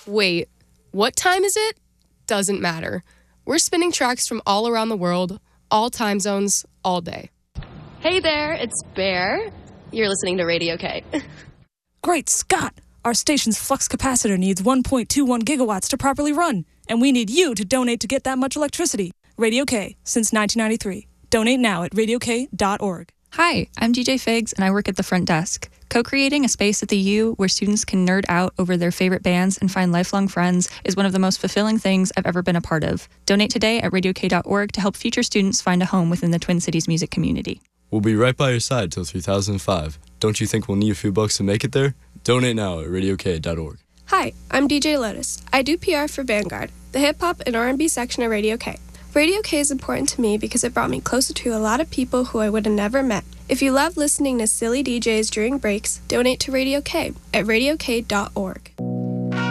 Wait, what time is it? Doesn't matter. We're spinning tracks from all around the world, all time zones, all day. Hey there, it's Bear. You're listening to Radio K. Great Scott! Our station's flux capacitor needs 1.21 gigawatts to properly run, and we need you to donate to get that much electricity. Radio K, since 1993. Donate now at radiok.org. Hi, I'm DJ Figs, and I work at the front desk. Co-creating a space at the U where students can nerd out over their favorite bands and find lifelong friends is one of the most fulfilling things I've ever been a part of. Donate today at radiok.org to help future students find a home within the Twin Cities music community. We'll be right by your side till 3005. Don't you think we'll need a few bucks to make it there? Donate now at radiok.org. Hi, I'm DJ Lotus. I do PR for Vanguard, the hip-hop and R&B section of Radio K. Radio K is important to me because it brought me closer to a lot of people who I would have never met. If you love listening to silly DJs during breaks, donate to Radio K at radiok.org.